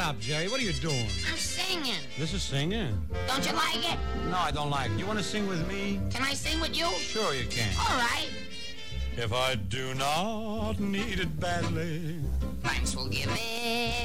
up, Jerry. What are you doing? I'm singing. This is singing. Don't you like it? No, I don't like it. You want to sing with me? Can I sing with you? Sure you can. All right. If I do not need it badly, Thanks will give it.